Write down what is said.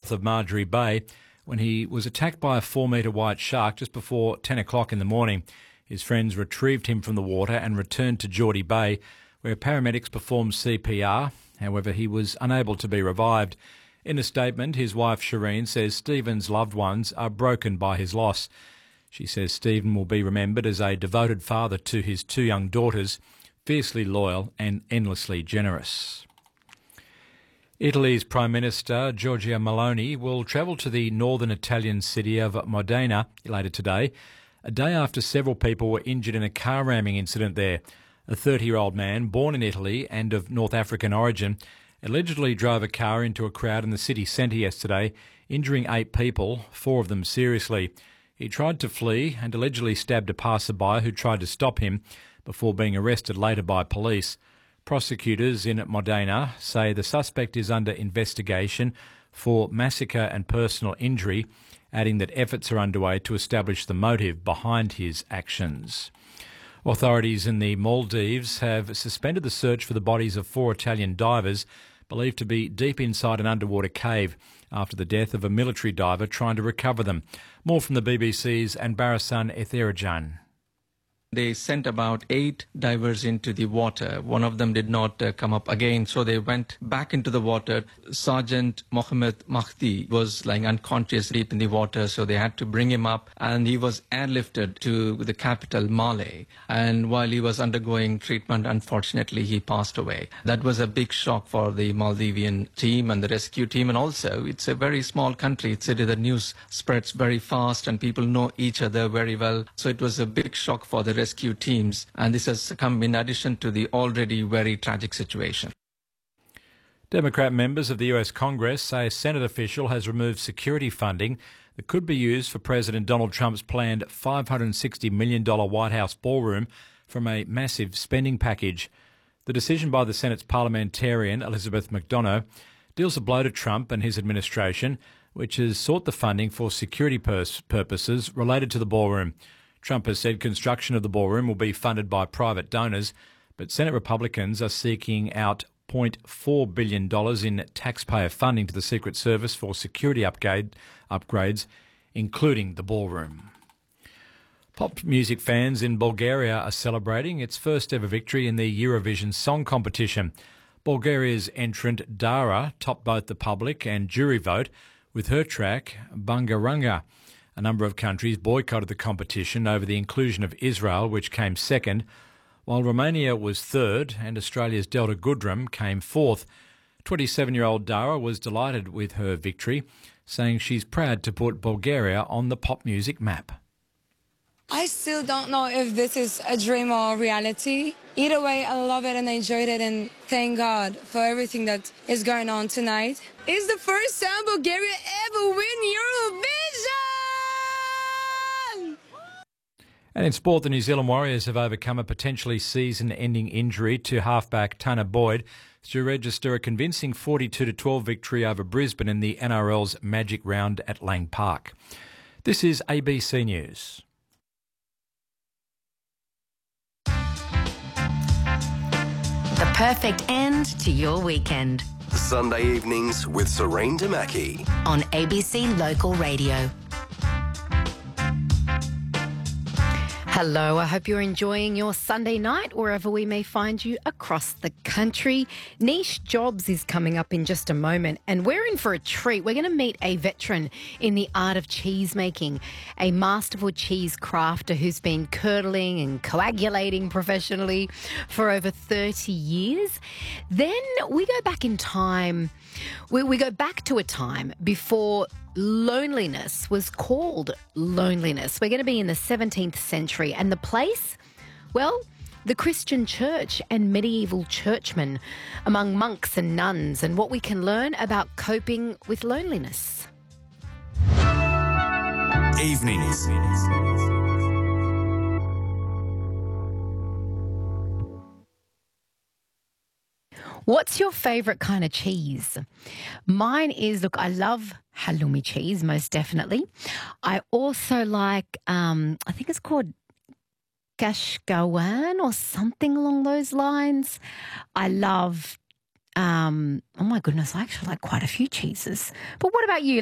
north of Marjorie Bay when he was attacked by a 4-metre white shark just before 10 o'clock in the morning. His friends retrieved him from the water and returned to Geordie Bay, where paramedics performed CPR. However, he was unable to be revived. In a statement, his wife Shireen says Stephen's loved ones are broken by his loss. She says Stephen will be remembered as a devoted father to his 2 young daughters, fiercely loyal and endlessly generous. Italy's Prime Minister Giorgia Meloni will travel to the northern Italian city of Modena later today, a day after several people were injured in a car ramming incident there. A 30-year-old man, born in Italy and of North African origin, allegedly drove a car into a crowd in the city centre yesterday, injuring 8 people, 4 of them seriously. He tried to flee and allegedly stabbed a passerby who tried to stop him before being arrested later by police. Prosecutors in Modena say the suspect is under investigation for massacre and personal injury, adding that efforts are underway to establish the motive behind his actions. Authorities in the Maldives have suspended the search for the bodies of 4 Italian divers believed to be deep inside an underwater cave after the death of a military diver trying to recover them. More from the BBC's Anbarasan Ethirajan. They sent about 8 divers into the water. One of them did not come up again, so they went back into the water. Sergeant Mohammed Mahdi was lying unconscious deep in the water, so they had to bring him up, and he was airlifted to the capital, Male. And while he was undergoing treatment, unfortunately, he passed away. That was a big shock for the Maldivian team and the rescue team, and also it's a very small country. It's the news spreads very fast, and people know each other very well. So it was a big shock for the rescue teams, and this has come in addition to the already very tragic situation. Democrat members of the US Congress say a Senate official has removed security funding that could be used for President Donald Trump's planned $560 million White House ballroom from a massive spending package. The decision by the Senate's parliamentarian Elizabeth McDonough deals a blow to Trump and his administration, which has sought the funding for security purposes related to the ballroom. Trump has said construction of the ballroom will be funded by private donors, but Senate Republicans are seeking out $0.4 billion in taxpayer funding to the Secret Service for security upgrades, including the ballroom. Pop music fans in Bulgaria are celebrating its first ever victory in the Eurovision Song Competition. Bulgaria's entrant Dara topped both the public and jury vote with her track Bangaranga. A number of countries boycotted the competition over the inclusion of Israel, which came second, while Romania was third and Australia's Delta Goodrem came fourth. 27-year-old Dara was delighted with her victory, saying she's proud to put Bulgaria on the pop music map. I still don't know if this is a dream or reality. Either way, I love it and I enjoyed it, and thank God for everything that is going on tonight. It's the first time Bulgaria ever win Eurovision! And in sport, the New Zealand Warriors have overcome a potentially season-ending injury to halfback Tanner Boyd to register a convincing 42-12 victory over Brisbane in the NRL's Magic Round at Lang Park. This is ABC News. The perfect end to your weekend. Sunday evenings with Serene Damaki on ABC Local Radio. Hello, I hope you're enjoying your Sunday night wherever we may find you across the country. Niche Jobs is coming up in just a moment, and we're in for a treat. We're going to meet a veteran in the art of cheese making, a masterful cheese crafter who's been curdling and coagulating professionally for over 30 years. Then we go back in time. We go back to a time before loneliness was called loneliness. We're going to be in the 17th century, and the place, well, the Christian church and medieval churchmen among monks and nuns, and what we can learn about coping with loneliness. Evenings. What's your favourite kind of cheese? Mine is, look, I love halloumi cheese, most definitely. I also like, I think it's called Kashkawan or something along those lines. I love, oh my goodness, I actually like quite a few cheeses. But what about you?